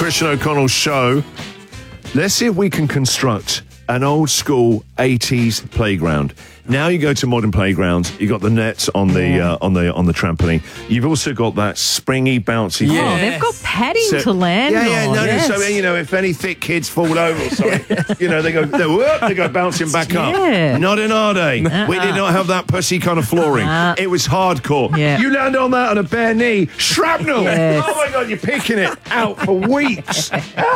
Christian O'Connell Show. Let's see if we can construct an old school 80s playground. Now you go to modern playgrounds, you got the nets on the on the trampoline. You've also got that springy, bouncy. Oh, they've got padding to land on. Yes. So if any thick kids fall over or something, they go bouncing back up. Not in our day. We did not have that pussy kind of flooring. It was hardcore. You land on that on a bare knee, shrapnel. Oh my God, you're picking it out for weeks.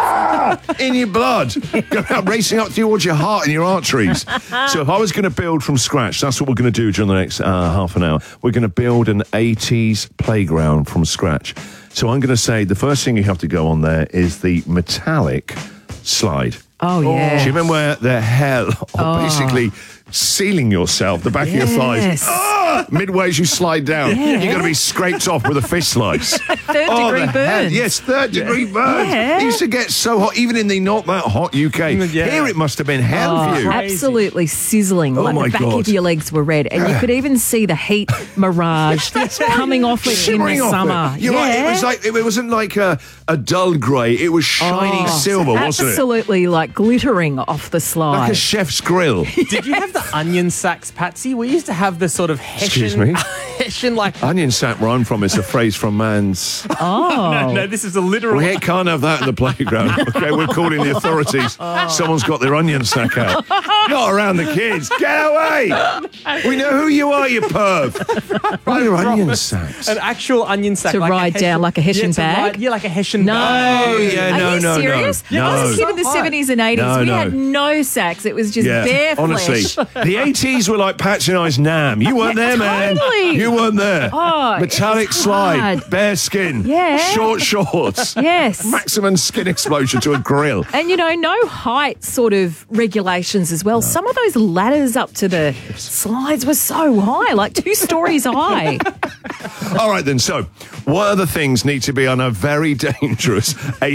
In your blood, go out racing up towards your heart and your arteries. So if I was going to build from scratch, that's what we're going to do during the next half an hour. We're going to build an 80s playground from scratch. So I'm going to say the first thing you have to go on there is the metallic slide. Oh, yeah. Do you remember where the hell of basically sealing yourself, the back of your thighs? Midway as you slide down, you're going to be scraped off with a fish slice. Third-degree burns. Yes, third-degree burns. It used to get so hot, even in the not that hot UK. Here it must have been hell for you. Absolutely sizzling. Oh, like my the back God. of your legs were red. And you could even see the heat mirage coming off it in the summer. You're right, it wasn't like a dull grey. It was shiny silver, wasn't it? Absolutely, like glittering off the slide. Like a chef's grill. Did you have the onion sacks, Patsy? We used to have the sort of Hessian... Excuse me? Hessian, like... Onion sack, where I'm from, is a phrase from man's... No, this is a literal... We can't have that in the playground. Okay, we're calling the authorities. Someone's got their onion sack out. Not around the kids. Get away! We know who you are, you perv. Why your onion sacks? An actual onion sack. To like ride down like a Hessian bag? Like a Hessian No. bag. Are you serious? No. I was a kid in the 70s and 80s. We had no sacks. It was just bare flesh. Honestly, the 80s were like Patsy and I's Nam. You weren't there, man. Totally. You weren't there. Oh, metallic slide, hard. bare skin, short shorts. Yes. Maximum skin exposure to a grill. And, no height sort of regulations as well. Some of those ladders up to the slides were so high, like 2 stories high. All right, then. So, what other things need to be on a very dangerous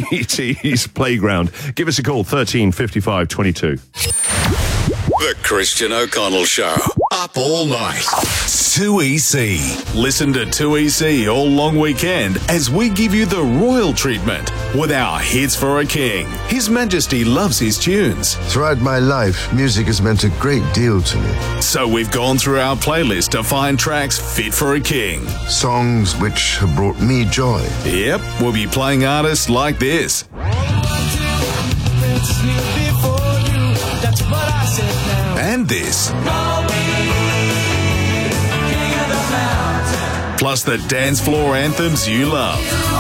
80s playground? Give us a call, 13 55 22. The Christian O'Connell Show. Up all night. 2EC. Listen to 2EC all long weekend as we give you the royal treatment with our Hits for a King. His Majesty loves his tunes. Throughout my life, music has meant a great deal to me. So we've gone through our playlist to find tracks fit for a king. Songs which have brought me joy. Yep, we'll be playing artists like this. And this. Plus the dance floor anthems you love.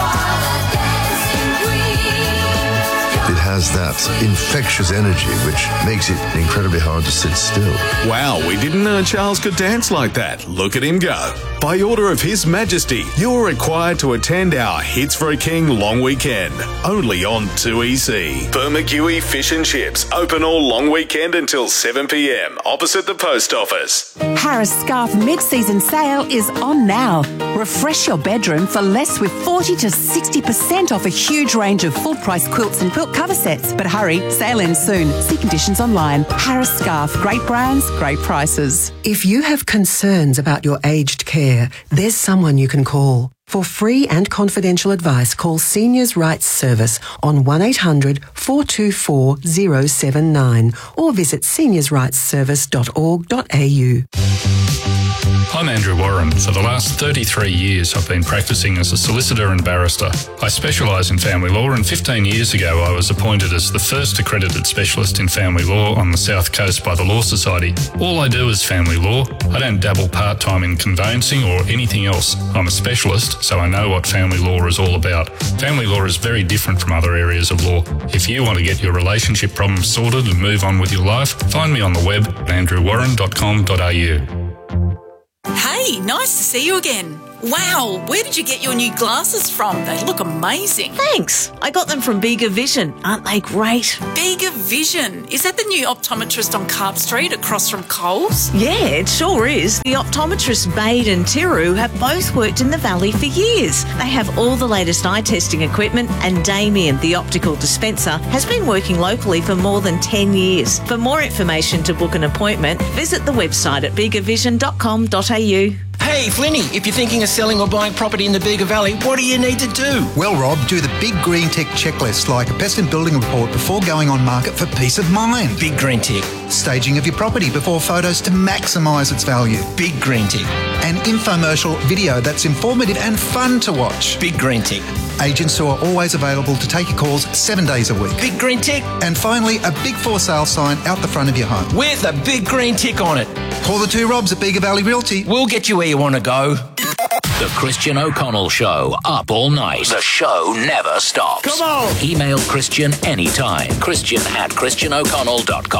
It has that infectious energy which makes it incredibly hard to sit still. Wow, we didn't know Charles could dance like that. Look at him go. By order of His Majesty, you're required to attend our Hits for a King long weekend. Only on 2EC. Bermagui Fish and Chips. Open all long weekend until 7 p.m. opposite the post office. Harris Scarf mid-season sale is on now. Refresh your bedroom for less with 40 to 60% off a huge range of full-price quilts and quilt cover sets. But hurry, sale ends soon. See conditions online. Harris Scarf, great brands, great prices. If you have concerns about your aged care, there's someone you can call. For free and confidential advice, call Seniors' Rights Service on 1800 424 079 or visit seniorsrightsservice.org.au. I'm Andrew Warren. For the last 33 years, I've been practicing as a solicitor and barrister. I specialise in family law, and 15 years ago I was appointed as the first accredited specialist in family law on the South Coast by the Law Society. All I do is family law. I don't dabble part-time in conveyancing or anything else. I'm a specialist, so I know what family law is all about. Family law is very different from other areas of law. If you want to get your relationship problems sorted and move on with your life, find me on the web at andrewwarren.com.au. Hey, nice to see you again. Wow, where did you get your new glasses from? They look amazing. Thanks. I got them from Bega Vision. Aren't they great? Bega Vision? Is that the new optometrist on Carp Street across from Coles? Yeah, it sure is. The optometrists Bade and Tiru have both worked in the Valley for years. They have all the latest eye testing equipment, and Damien, the optical dispenser, has been working locally for more than 10 years. For more information to book an appointment, visit the website at begavision.com.au. Hey, Flinny, if you're thinking of selling or buying property in the Bega Valley, what do you need to do? Well, Rob, do the big green tick checklist like a pest and building report before going on market for peace of mind. Big green tick. Staging of your property before photos to maximise its value. Big green tick. An infomercial video that's informative and fun to watch. Big green tick. Agents who are always available to take your calls 7 days a week. Big green tick. And finally, a big for sale sign out the front of your home. With a big green tick on it. Call the 2 Robs at Bega Valley Realty. We'll get you where you want to go. The Christian O'Connell Show, up all night. The show never stops. Come on! Email Christian anytime. Christian@christianoconnell.com.